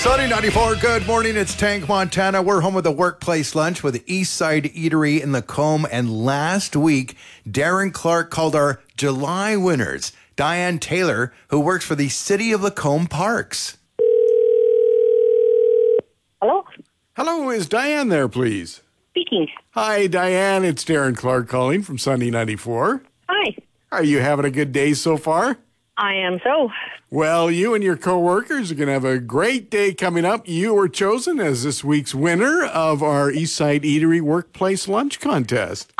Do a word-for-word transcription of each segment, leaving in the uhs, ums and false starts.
Sunny ninety-four, good morning. It's Tank Montana. We're home with the workplace lunch with the Eastside Eatery in Lacombe. And last week, Darren Clark called our July winners, Diane Taylor, who works for the City of Lacombe Parks. Hello? Hello, is Diane there, please? Speaking. Hi, Diane. It's Darren Clark calling from Sunny ninety-four. Hi. Are you having a good day so far? I am so. Well, you and your co-workers are going to have a great day coming up. You were chosen as this week's winner of our Eastside Eatery Workplace Lunch Contest.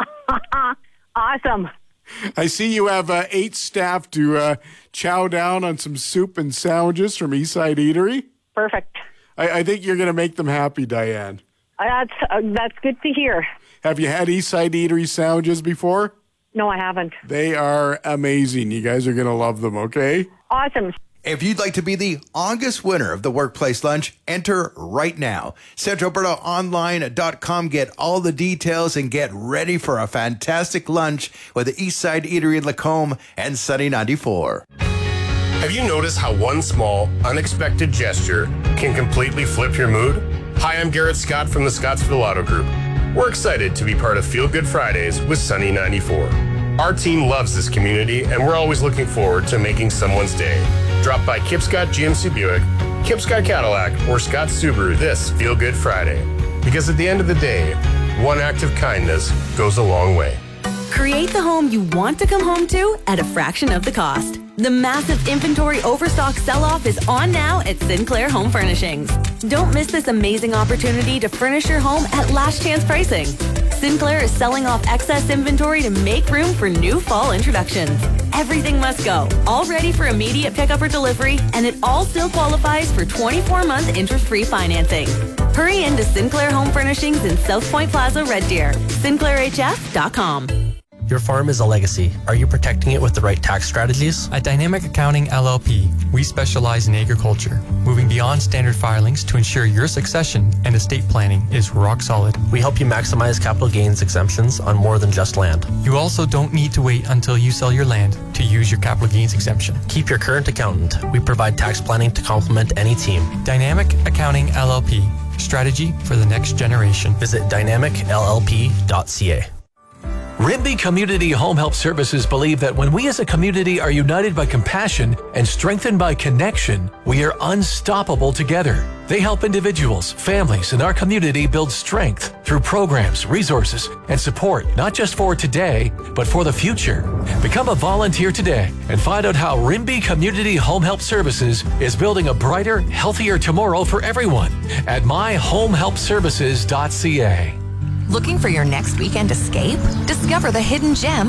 Awesome. I see you have uh, eight staff to uh, chow down on some soup and sandwiches from Eastside Eatery. Perfect. I, I think you're going to make them happy, Diane. Uh, that's uh, that's good to hear. Have you had Eastside Eatery sandwiches before? No, I haven't. They are amazing. You guys are going to love them, okay? Awesome. If you'd like to be the August winner of the workplace lunch, enter right now. Central Alberta Online dot com. Get all the details and get ready for a fantastic lunch with the Eastside Eatery in Lacombe and Sunny ninety-four. Have you noticed how one small, unexpected gesture can completely flip your mood? Hi, I'm Garrett Scott from the Scottsville Auto Group. We're excited to be part of Feel Good Fridays with Sunny ninety-four. Our team loves this community, and we're always looking forward to making someone's day. Drop by Kip Scott G M C Buick, Kip Scott Cadillac, or Scott Subaru this Feel Good Friday. Because at the end of the day, one act of kindness goes a long way. Create the home you want to come home to at a fraction of the cost. The massive inventory overstock sell-off is on now at Sinclair Home Furnishings. Don't miss this amazing opportunity to furnish your home at last chance pricing. Sinclair is selling off excess inventory to make room for new fall introductions. Everything must go, all ready for immediate pickup or delivery, and it all still qualifies for twenty-four month interest-free financing. Hurry into Sinclair Home Furnishings in South Point Plaza, Red Deer. Sinclair H F dot com. Your farm is a legacy. Are you protecting it with the right tax strategies? At Dynamic Accounting L L P, we specialize in agriculture, moving beyond standard filings to ensure your succession and estate planning is rock solid. We help you maximize capital gains exemptions on more than just land. You also don't need to wait until you sell your land to use your capital gains exemption. Keep your current accountant. We provide tax planning to complement any team. Dynamic Accounting L L P, strategy for the next generation. Visit dynamic L L P dot C A. Rimbey Community Home Help Services believe that when we as a community are united by compassion and strengthened by connection, we are unstoppable together. They help individuals, families, and our community build strength through programs, resources, and support, not just for today, but for the future. Become a volunteer today and find out how Rimbey Community Home Help Services is building a brighter, healthier tomorrow for everyone at my home help services dot C A. Looking for your next weekend escape? Discover the hidden gem